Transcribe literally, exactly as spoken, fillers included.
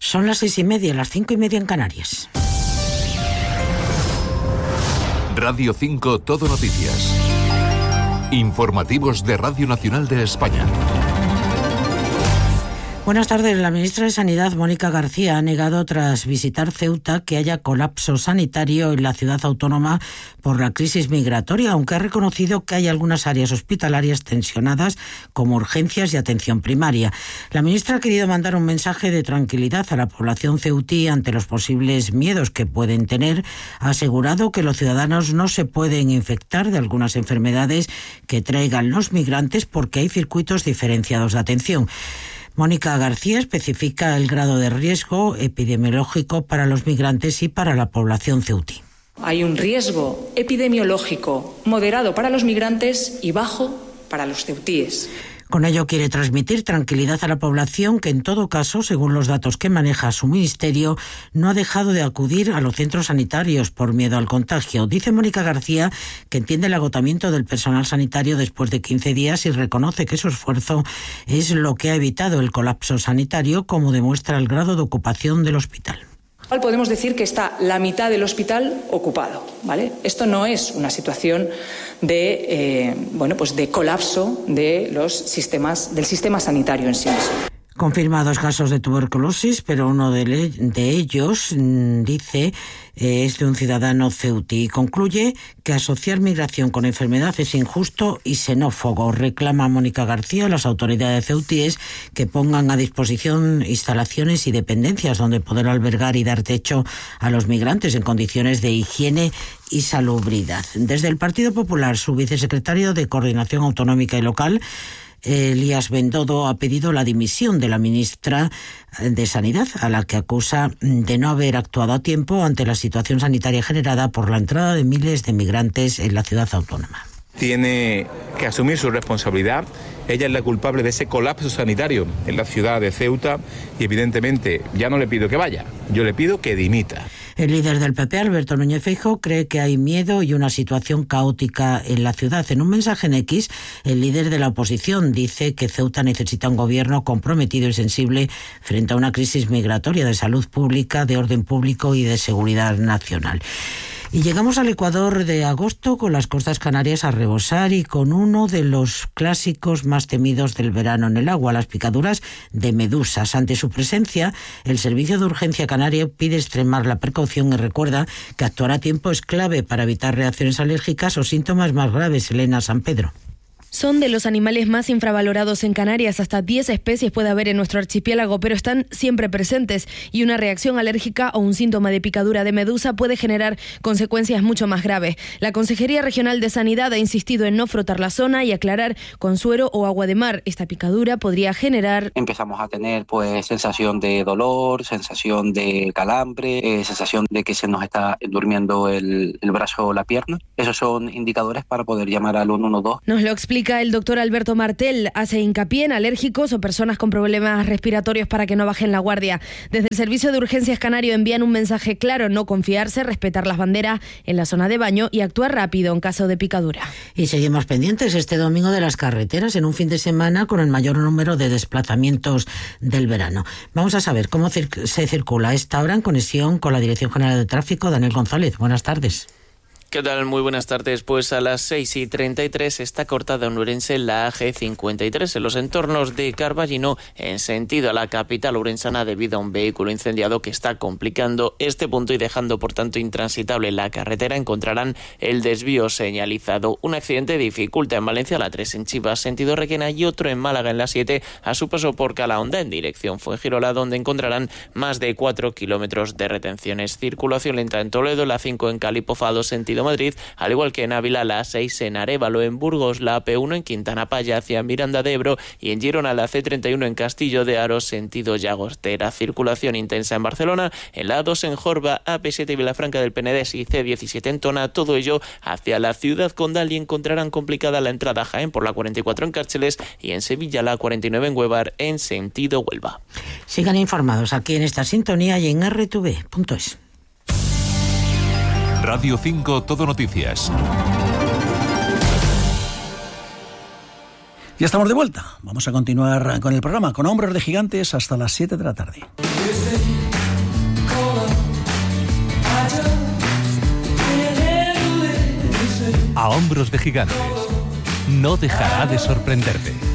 Son las seis y media, las cinco y media en Canarias. Radio cinco Todo Noticias. Informativos de Radio Nacional de España. Buenas tardes. La ministra de Sanidad, Mónica García, ha negado tras visitar Ceuta que haya colapso sanitario en la ciudad autónoma por la crisis migratoria, aunque ha reconocido que hay algunas áreas hospitalarias tensionadas como urgencias y atención primaria. La ministra ha querido mandar un mensaje de tranquilidad a la población ceutí ante los posibles miedos que pueden tener. Ha asegurado que los ciudadanos no se pueden infectar de algunas enfermedades que traigan los migrantes porque hay circuitos diferenciados de atención. Mónica García especifica el grado de riesgo epidemiológico para los migrantes y para la población ceutí. Hay un riesgo epidemiológico moderado para los migrantes y bajo para los ceutíes. Con ello quiere transmitir tranquilidad a la población que, en todo caso, según los datos que maneja su ministerio, no ha dejado de acudir a los centros sanitarios por miedo al contagio. Dice Mónica García que entiende el agotamiento del personal sanitario después de quince días y reconoce que su esfuerzo es lo que ha evitado el colapso sanitario, como demuestra el grado de ocupación del hospital. Podemos decir que está la mitad del hospital ocupado, ¿vale? Esto no es una situación de, eh, bueno, pues de colapso de los sistemas, del sistema sanitario en sí mismo. Confirmados casos de tuberculosis, pero uno de, le- de ellos, mmm, dice, eh, es de un ciudadano ceutí. Concluye que asociar migración con enfermedad es injusto y xenófobo. Reclama Mónica García a las autoridades ceutíes que pongan a disposición instalaciones y dependencias donde poder albergar y dar techo a los migrantes en condiciones de higiene y salubridad. Desde el Partido Popular, su vicesecretario de Coordinación Autonómica y Local, Elías Bendodo, ha pedido la dimisión de la ministra de Sanidad, a la que acusa de no haber actuado a tiempo ante la situación sanitaria generada por la entrada de miles de migrantes en la ciudad autónoma. Tiene que asumir su responsabilidad. Ella es la culpable de ese colapso sanitario en la ciudad de Ceuta y, evidentemente, ya no le pido que vaya, yo le pido que dimita. El líder del P P, Alberto Núñez Feijóo, cree que hay miedo y una situación caótica en la ciudad. En un mensaje en X, el líder de la oposición dice que Ceuta necesita un gobierno comprometido y sensible frente a una crisis migratoria, de salud pública, de orden público y de seguridad nacional. Y llegamos al Ecuador de agosto con las costas canarias a rebosar y con uno de los clásicos más temidos del verano en el agua, las picaduras de medusas. Ante su presencia, el Servicio de Urgencia Canario pide extremar la precaución y recuerda que actuar a tiempo es clave para evitar reacciones alérgicas o síntomas más graves. Elena San Pedro. Son de los animales más infravalorados en Canarias. Hasta diez especies puede haber en nuestro archipiélago, pero están siempre presentes y una reacción alérgica o un síntoma de picadura de medusa puede generar consecuencias mucho más graves. La Consejería Regional de Sanidad ha insistido en no frotar la zona y aclarar con suero o agua de mar. Esta picadura podría generar... Empezamos a tener pues sensación de dolor, sensación de calambre, eh, sensación de que se nos está durmiendo el, el brazo o la pierna. Esos son indicadores para poder llamar al uno uno dos. Nos lo explica el doctor Alberto Martel. Hace hincapié en alérgicos o personas con problemas respiratorios para que no bajen la guardia. Desde el Servicio de Urgencias Canario envían un mensaje claro: no confiarse, respetar las banderas en la zona de baño y actuar rápido en caso de picadura. Y seguimos pendientes este domingo de las carreteras en un fin de semana con el mayor número de desplazamientos del verano. Vamos a saber cómo cir- se circula a esta hora en conexión con la Dirección General de Tráfico. Daniel González, buenas tardes. ¿Qué tal? Muy buenas tardes. Pues a las seis y treinta y tres está cortada en Ourense la A G cincuenta y tres en los entornos de Carballino en sentido a la capital ourensana debido a un vehículo incendiado que está complicando este punto y dejando por tanto intransitable la carretera. Encontrarán el desvío señalizado. Un accidente dificulta en Valencia la tres en Chivas sentido Requena y otro en Málaga en la siete a su paso por Calahonda en dirección Fuengirola, donde encontrarán más de cuatro kilómetros de retenciones. Circulación lenta en Toledo, la cinco en Calipofado sentido Madrid, al igual que en Ávila, la seis en Arévalo, en Burgos, la A P uno en Quintana Paya hacia Miranda de Ebro y en Girona la C treinta y uno en Castillo de Aro, sentido Llagostera. Circulación intensa en Barcelona, en la A dos en Jorba, A P siete Vilafranca del Penedés y C diecisiete en Tona, todo ello hacia la ciudad condal y encontrarán complicada la entrada a Jaén por la cuarenta y cuatro en Cárceles y en Sevilla la cuarenta y nueve en Huevar en sentido Huelva. Sigan informados aquí en esta sintonía y en erre te ve punto es. Radio cinco Todo Noticias. Ya estamos de vuelta. Vamos a continuar con el programa, con Hombros de Gigantes hasta las siete de la tarde. A Hombros de Gigantes. No dejará de sorprenderte.